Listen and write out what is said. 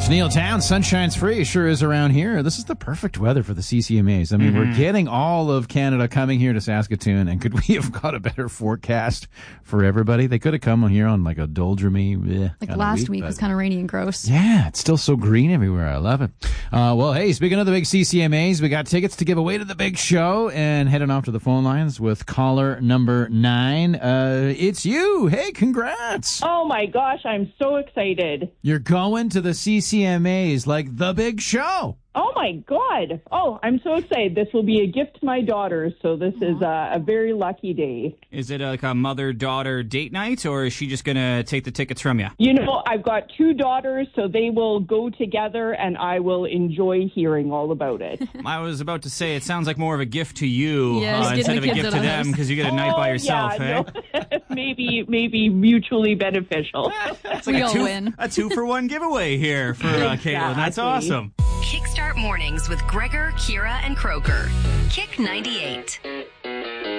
It's Neil Town. Sunshine's free. It sure is around here. This is the perfect weather for the CCMAs. I mean, we're getting all of Canada coming here to Saskatoon, and could we have got a better forecast for everybody? They could have come here on like a doldrummy like last week was kind of rainy and gross. Yeah, it's still so green everywhere. I love it. Well, hey, speaking of the big CCMAs, we got tickets to give away to the big show, and heading off to the phone lines with caller number 9. It's you. Hey, congrats. Oh my gosh, I'm so excited. You're going to the CCMAs, like the big show. Oh my God. Oh, I'm so excited. This will be a gift to my daughter, so this is a very lucky day. Is it like a mother-daughter date night, or is she just going to take the tickets from you? You know, I've got 2 daughters, so they will go together, and I will enjoy hearing all about it. I was about to say, it sounds like more of a gift to you instead of a gift to them, because you get a night by yourself, yeah, no. maybe mutually beneficial. It's like a 2-for-1 giveaway here for Caitlin. That's awesome. Kickstart Mornings with Gregor, Kira, and Croker. Kick 98.